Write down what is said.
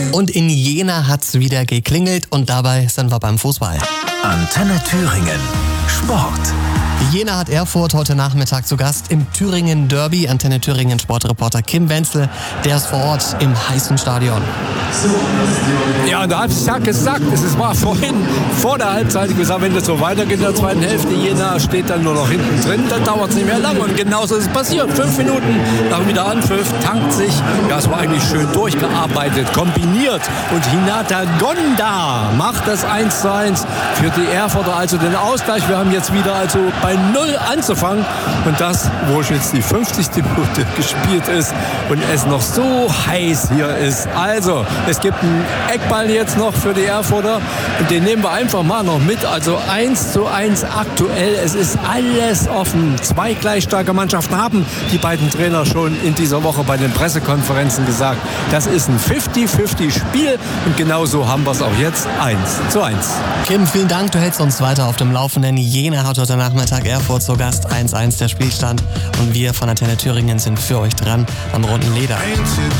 Und in Jena hat's wieder geklingelt und dabei sind wir beim Fußball. Antenne Thüringen. Sport. Jena hat Erfurt heute Nachmittag zu Gast im Thüringen Derby. Antenne Thüringen Sportreporter Kim Wenzel, der ist vor Ort im heißen Stadion. Ja, da habe ich ja gesagt, es war vorhin vor der Halbzeit gesagt, wenn das so weitergeht in der zweiten Hälfte, Jena steht dann nur noch hinten drin, dann dauert es nicht mehr lang und genauso ist es passiert. 5 Minuten nach Wiederanpfiff tankt sich, ja, es war eigentlich schön durchgearbeitet, kombiniert und Hinata Gonda macht das 1:1 für die Erfurter, also den Ausgleich. Wir haben jetzt wieder also bei 0 anzufangen und das, wo jetzt die 50. Minute gespielt ist und es noch so heiß hier ist. Also, es gibt einen Eckball jetzt noch für die Erfurter und den nehmen wir einfach mal noch mit. Also 1:1 aktuell. Es ist alles offen. 2 gleich starke Mannschaften haben die beiden Trainer schon in dieser Woche bei den Pressekonferenzen gesagt. Das ist ein 50-50 Spiel und genauso haben wir es auch jetzt 1:1. Kim, vielen Dank. Du hältst uns weiter auf dem Laufenden. Jena hat heute Nachmittag Erfurt zu Gast. 1:1 der Spielstand und wir von Antenne Thüringen sind für euch dran am runden Leder.